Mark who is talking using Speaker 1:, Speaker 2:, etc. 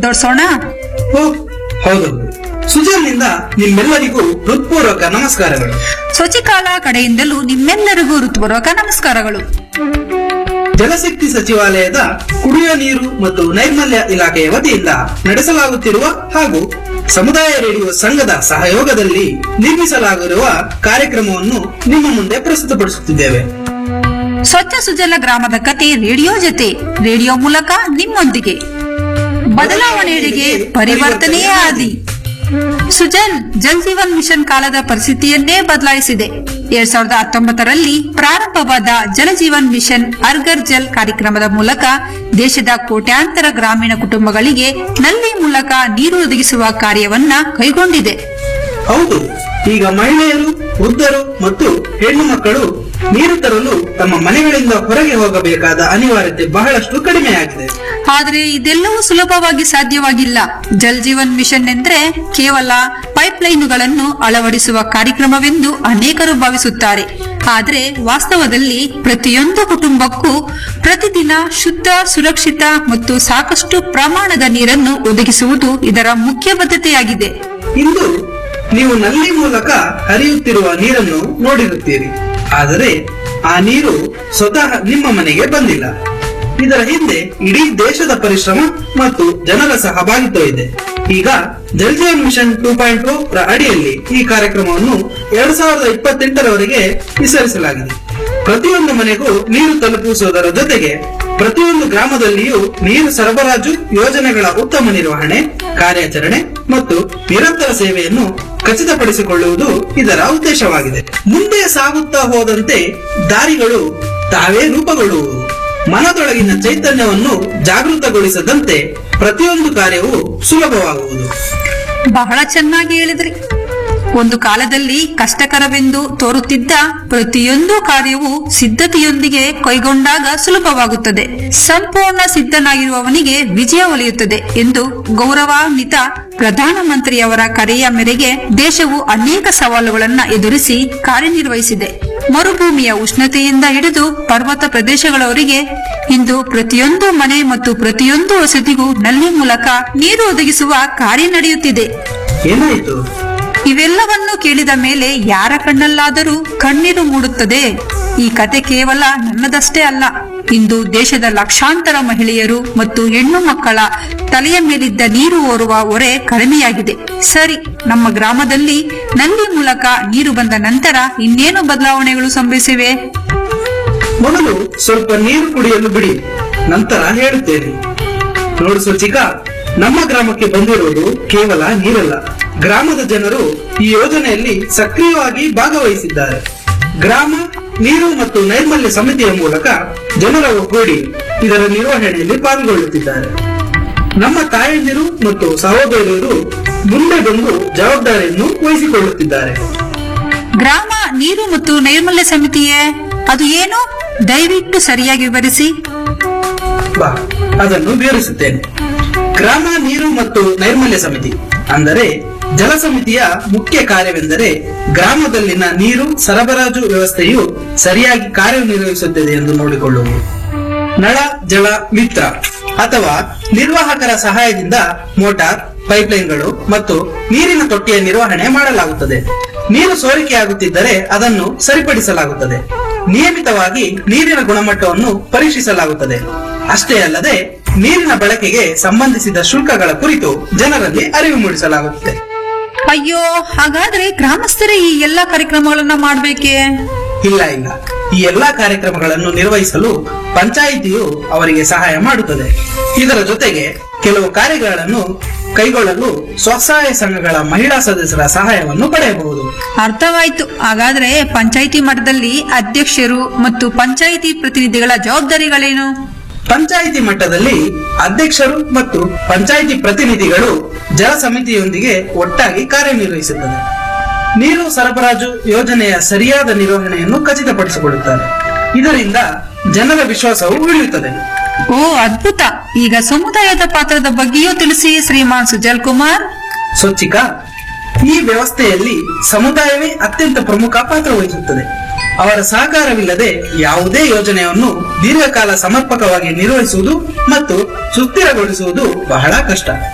Speaker 1: ಮುಂದುವರ್ಸೋಣ.
Speaker 2: ಓ ಹೌದೌದು. ಸುಜಲ್ನಿಂದ ನಿಮ್ಮೆಲ್ಲರಿಗೂ ಹೃತ್ಪೂರ್ವಕ ನಮಸ್ಕಾರಗಳು.
Speaker 1: ಶುಚಿಕಾಲ ಕಡೆಯಿಂದಲೂ ನಿಮ್ಮೆಲ್ಲರಿಗೂ ಹೃತ್ಪೂರ್ವಕ ನಮಸ್ಕಾರಗಳು.
Speaker 2: ಜಲಶಕ್ತಿ ಸಚಿವಾಲಯದ ಕುಡಿಯುವ ನೀರು ಮತ್ತು ನೈರ್ಮಲ್ಯ ಇಲಾಖೆಯ ವತಿಯಿಂದ ನಡೆಸಲಾಗುತ್ತಿರುವ ಹಾಗೂ ಸಮುದಾಯ ರೇಡಿಯೋ ಸಂಘದ ಸಹಯೋಗದಲ್ಲಿ ನಿರ್ಮಿಸಲಾಗಿರುವ ಕಾರ್ಯಕ್ರಮವನ್ನು ನಿಮ್ಮ ಮುಂದೆ ಪ್ರಸ್ತುತಪಡಿಸುತ್ತಿದ್ದೇವೆ.
Speaker 1: ಸ್ವಚ್ಛ ಸುಜಲ ಗ್ರಾಮದ ಕತೆ ರೇಡಿಯೋ ಜೊತೆ, ರೇಡಿಯೋ ಮೂಲಕ ನಿಮ್ಮೊಂದಿಗೆ. ಬದಲಾವಣೆಯೆಡೆಗೆ ಪರಿವರ್ತನೆಯೇ ಆದಿ. ಸುಜಲ್ ಜಲ್ ಜೀವನ್ ಮಿಷನ್ ಕಾಲದ ಪರಿಸ್ಥಿತಿಯನ್ನೇ ಬದಲಾಯಿಸಿದೆ. 2019ರಲ್ಲಿ ಪ್ರಾರಂಭವಾದ ಜಲ ಜೀವನ್ ಮಿಷನ್ ಅರ್ಗರ್ ಜಲ್ ಕಾರ್ಯಕ್ರಮದ ಮೂಲಕ ದೇಶದ ಕೋಟ್ಯಾಂತರ ಗ್ರಾಮೀಣ ಕುಟುಂಬಗಳಿಗೆ ನಲ್ಲಿ ಮೂಲಕ ನೀರು ಒದಗಿಸುವ ಕಾರ್ಯವನ್ನ ಕೈಗೊಂಡಿದೆ.
Speaker 2: ಹೌದು, ಈಗ ಮಹಿಳೆಯರು, ವೃದ್ಧರು ಮತ್ತು ಹೆಣ್ಣು ಮಕ್ಕಳು ನೀರು ತರಲು ತಮ್ಮ ಮನೆಗಳಿಂದ ಹೊರಗೆ ಹೋಗಬೇಕಾದ ಅನಿವಾರ್ಯತೆ ಬಹಳಷ್ಟು ಕಡಿಮೆಯಾಗಿದೆ.
Speaker 1: ಆದರೆ ಇದೆಲ್ಲವೂ ಸುಲಭವಾಗಿ ಸಾಧ್ಯವಾಗಿಲ್ಲ. ಜಲ್ ಜೀವನ್ ಮಿಷನ್ ಎಂದ್ರೆ ಕೇವಲ ಪೈಪ್ಲೈನ್ಗಳನ್ನು ಅಳವಡಿಸುವ ಕಾರ್ಯಕ್ರಮವೆಂದು ಅನೇಕರು ಭಾವಿಸುತ್ತಾರೆ. ಆದರೆ ವಾಸ್ತವದಲ್ಲಿ ಪ್ರತಿಯೊಂದು ಕುಟುಂಬಕ್ಕೂ ಪ್ರತಿದಿನ ಶುದ್ಧ, ಸುರಕ್ಷಿತ ಮತ್ತು ಸಾಕಷ್ಟು ಪ್ರಮಾಣದ ನೀರನ್ನು ಒದಗಿಸುವುದು ಇದರ ಮುಖ್ಯ ಬದ್ಧತೆಯಾಗಿದೆ.
Speaker 2: ಇಂದು ನೀವು ನಲ್ಲಿ ಮೂಲಕ ಹರಿಯುತ್ತಿರುವ ನೀರನ್ನು ನೋಡಿರುತ್ತೀರಿ, ಆದರೆ ಆ ನೀರು ಸ್ವತಃ ನಿಮ್ಮ ಮನೆಗೆ ಬಂದಿಲ್ಲ. ಇದರ ಹಿಂದೆ ಇಡೀ ದೇಶದ ಪರಿಶ್ರಮ ಮತ್ತು ಜನರ ಸಹಭಾಗಿತ್ವ ಈಗ ಜಲ್ ಜೀವನ್ ಮಿಷನ್ 2.0 ರ ಅಡಿಯಲ್ಲಿ ಈ ಕಾರ್ಯಕ್ರಮವನ್ನು 2028ರವರೆಗೆ ವಿಸ್ತರಿಸಲಾಗಿದೆ. ಪ್ರತಿಯೊಂದು ಮನೆಗೂ ನೀರು ತಲುಪಿಸುವುದರ ಜೊತೆಗೆ ಪ್ರತಿಯೊಂದು ಗ್ರಾಮದಲ್ಲಿಯೂ ನೀರು ಸರಬರಾಜು ಯೋಜನೆಗಳ ಉತ್ತಮ ನಿರ್ವಹಣೆ, ಕಾರ್ಯಾಚರಣೆ ಮತ್ತು ನಿರಂತರ ಸೇವೆಯನ್ನು ಖಚಿತಪಡಿಸಿಕೊಳ್ಳುವುದು ಇದರ ಉದ್ದೇಶವಾಗಿದೆ. ಮುಂದೆ ಸಾಗುತ್ತಾ ಹೋದಂತೆ ದಾರಿಗಳು ತಾವೇ ರೂಪುಗೊಳ್ಳುವುದು. ಮನದೊಳಗಿನ ಚೈತನ್ಯವನ್ನು ಜಾಗೃತಗೊಳಿಸದಂತೆ ಪ್ರತಿಯೊಂದು ಕಾರ್ಯವೂ ಸುಲಭವಾಗುವುದು.
Speaker 1: ಬಹಳ ಚೆನ್ನಾಗಿ ಹೇಳಿದ್ರಿ. ಒಂದು ಕಾಲದಲ್ಲಿ ಕಷ್ಟಕರವೆಂದು ತೋರುತ್ತಿದ್ದ ಪ್ರತಿಯೊಂದು ಕಾರ್ಯವೂ ಸಿದ್ಧತೆಯೊಂದಿಗೆ ಕೈಗೊಂಡಾಗ ಸುಲಭವಾಗುತ್ತದೆ. ಸಂಪೂರ್ಣ ಸಿದ್ಧನಾಗಿರುವವನಿಗೆ ವಿಜಯ ಒಲಿಯುತ್ತದೆ ಎಂದು ಗೌರವಾನ್ವಿತ ಪ್ರಧಾನಮಂತ್ರಿಯವರ ಕರೆಯ ಮೇರೆಗೆ ದೇಶವು ಅನೇಕ ಸವಾಲುಗಳನ್ನು ಎದುರಿಸಿ ಕಾರ್ಯನಿರ್ವಹಿಸಿದೆ. ಮರುಭೂಮಿಯ ಉಷ್ಣತೆಯಿಂದ ಹಿಡಿದು ಪರ್ವತ ಪ್ರದೇಶಗಳವರೆಗೆ ಇಂದು ಪ್ರತಿಯೊಂದು ಮನೆ ಮತ್ತು ಪ್ರತಿಯೊಂದು ವಸತಿಗೂ ನಲ್ಲಿ ಮೂಲಕ ನೀರು ಒದಗಿಸುವ ಕಾರ್ಯ ನಡೆಯುತ್ತಿದೆ.
Speaker 2: ಏನಾಯಿತು?
Speaker 1: ಇವೆಲ್ಲವನ್ನು ಕೇಳಿದ ಮೇಲೆ ಯಾರ ಕಣ್ಣಲ್ಲಾದರೂ ಕಣ್ಣೀರು ಮೂಡುತ್ತದೆ. ಈ ಕತೆ ಕೇವಲ ನನ್ನದಷ್ಟೇ ಅಲ್ಲ. ಇಂದು ದೇಶದ ಲಕ್ಷಾಂತರ ಮಹಿಳೆಯರು ಮತ್ತು ಹೆಣ್ಣು ಮಕ್ಕಳ ತಲೆಯ ಮೇಲಿದ್ದ ನೀರು ಓರುವ ಹೊರೆ ಕಡಿಮೆಯಾಗಿದೆ. ಸರಿ, ನಮ್ಮ ಗ್ರಾಮದಲ್ಲಿ ನಲ್ಲಿ ಮೂಲಕ ನೀರು ಬಂದ ನಂತರ ಇನ್ನೇನು ಬದಲಾವಣೆಗಳು ಸಂಭವಿಸಿವೆ?
Speaker 2: ಮೊದಲು ಸ್ವಲ್ಪ ನೀರು ಕುಡಿಯಲು ಬಿಡಿ, ನಂತರ ಹೇಳುತ್ತೇನೆ. ನೋಡು ಸ್ವಚಿಕಾ, ನಮ್ಮ ಗ್ರಾಮಕ್ಕೆ ಬಂದಿರುವುದು ಕೇವಲ ನೀರಲ್ಲ. ಗ್ರಾಮದ ಜನರು ಈ ಯೋಜನೆಯಲ್ಲಿ ಸಕ್ರಿಯವಾಗಿ ಭಾಗವಹಿಸಿದ್ದಾರೆ. ಗ್ರಾಮ ನೀರು ಮತ್ತು ನೈರ್ಮಲ್ಯ ಸಮಿತಿಯ ಮೂಲಕ ಜನರ ಒಗ್ಗೂಡಿ ಇದರ ನಿರ್ವಹಣೆಯಲ್ಲಿ ಪಾಲ್ಗೊಳ್ಳುತ್ತಿದ್ದಾರೆ. ನಮ್ಮ ತಾಯಂದಿರು ಮತ್ತು ಸಹೋದರಿಯರು ಮುಂದೆ ಬಂದು ಜವಾಬ್ದಾರಿಯನ್ನು ವಹಿಸಿಕೊಳ್ಳುತ್ತಿದ್ದಾರೆ.
Speaker 1: ಗ್ರಾಮ ನೀರು ಮತ್ತು ನೈರ್ಮಲ್ಯ ಸಮಿತಿಯೇ ಅದು ಏನು? ದಯವಿಟ್ಟು ಸರಿಯಾಗಿ ವಿವರಿಸಿ.
Speaker 2: ಬಾ, ಅದನ್ನು ವಿವರಿಸುತ್ತೇನೆ. ಗ್ರಾಮ ನೀರು ಮತ್ತು ನೈರ್ಮಲ್ಯ ಸಮಿತಿ ಅಂದರೆ ಜಲ ಸಮಿತಿಯ ಮುಖ್ಯ ಕಾರ್ಯವೆಂದರೆ ಗ್ರಾಮದಲ್ಲಿನ ನೀರು ಸರಬರಾಜು ವ್ಯವಸ್ಥೆಯು ಸರಿಯಾಗಿ ಕಾರ್ಯನಿರ್ವಹಿಸುತ್ತದೆ ಎಂದು ನೋಡಿಕೊಳ್ಳುವುದು. ನಳ ಜಲ ಮಿತ್ರ ಅಥವಾ ನಿರ್ವಾಹಕರ ಸಹಾಯದಿಂದ ಮೋಟಾರ್, ಪೈಪ್ಲೈನ್ಗಳು ಮತ್ತು ನೀರಿನ ತೊಟ್ಟಿಯ ನಿರ್ವಹಣೆ ಮಾಡಲಾಗುತ್ತದೆ. ನೀರು ಸೋರಿಕೆಯಾಗುತ್ತಿದ್ದರೆ ಅದನ್ನು ಸರಿಪಡಿಸಲಾಗುತ್ತದೆ. ನಿಯಮಿತವಾಗಿ ನೀರಿನ ಗುಣಮಟ್ಟವನ್ನು ಪರೀಕ್ಷಿಸಲಾಗುತ್ತದೆ. ಅಷ್ಟೇ ಅಲ್ಲದೆ ನೀರಿನ ಬಳಕೆಗೆ ಸಂಬಂಧಿಸಿದ ಶುಲ್ಕಗಳ ಕುರಿತು ಜನರಲ್ಲಿ ಅರಿವು ಮೂಡಿಸಲಾಗುತ್ತದೆ.
Speaker 1: ಅಯ್ಯೋ, ಹಾಗಾದ್ರೆ ಗ್ರಾಮಸ್ಥರೇ ಈ ಎಲ್ಲಾ ಕಾರ್ಯಕ್ರಮಗಳನ್ನ ಮಾಡ್ಬೇಕೇ?
Speaker 2: ಇಲ್ಲ, ಈ ಎಲ್ಲಾ ಕಾರ್ಯಕ್ರಮಗಳನ್ನು ನಿರ್ವಹಿಸಲು ಪಂಚಾಯಿತಿಯು ಅವರಿಗೆ ಸಹಾಯ ಮಾಡುತ್ತದೆ. ಇದರ ಜೊತೆಗೆ ಕೆಲವು ಕಾರ್ಯಗಳನ್ನು ಕೈಗೊಳ್ಳಲು ಸ್ವಸಹಾಯ ಸಂಘಗಳ ಮಹಿಳಾ ಸದಸ್ಯರ ಸಹಾಯವನ್ನು ಪಡೆಯಬಹುದು.
Speaker 1: ಅರ್ಥವಾಯ್ತು. ಹಾಗಾದ್ರೆ ಪಂಚಾಯಿತಿ ಮಟ್ಟದಲ್ಲಿ ಅಧ್ಯಕ್ಷರು ಮತ್ತು ಪಂಚಾಯಿತಿ ಪ್ರತಿನಿಧಿಗಳ ಜವಾಬ್ದಾರಿಗಳೇನು?
Speaker 2: ಪಂಚಾಯಿತಿ ಮಟ್ಟದಲ್ಲಿ ಅಧ್ಯಕ್ಷರು ಮತ್ತು ಪಂಚಾಯಿತಿ ಪ್ರತಿನಿಧಿಗಳು ಜಲ ಸಮಿತಿಯೊಂದಿಗೆ ಒಟ್ಟಾಗಿ ಕಾರ್ಯನಿರ್ವಹಿಸುತ್ತದೆ. ನೀರು ಸರಬರಾಜು ಯೋಜನೆಯ ಸರಿಯಾದ ನಿರ್ವಹಣೆಯನ್ನು ಖಚಿತಪಡಿಸಿಕೊಳ್ಳುತ್ತಾರೆ. ಇದರಿಂದ ಜನರ ವಿಶ್ವಾಸವು ಉಳಿಯುತ್ತದೆ.
Speaker 1: ಓ, ಅದ್ಭುತ. ಈಗ ಸಮುದಾಯದ ಪಾತ್ರದ ಬಗ್ಗೆಯೂ ತಿಳಿಸಿ ಶ್ರೀಮಾನ್ ಸುಜಲ್ ಕುಮಾರ್.
Speaker 2: ಸ್ವಚ್ಛಿಕಾ, ಈ ವ್ಯವಸ್ಥೆಯಲ್ಲಿ ಸಮುದಾಯವೇ ಅತ್ಯಂತ ಪ್ರಮುಖ ಪಾತ್ರ ವಹಿಸುತ್ತದೆ. ಅವರ ಸಹಕಾರವಿಲ್ಲದೆ ಯಾವುದೇ ಯೋಜನೆಯನ್ನು ದೀರ್ಘಕಾಲ ಸಮರ್ಪಕವಾಗಿ ನಿರ್ವಹಿಸುವುದು ಮತ್ತು ಸುಸ್ಥಿರಗೊಳಿಸುವುದು ಬಹಳ ಕಷ್ಟ.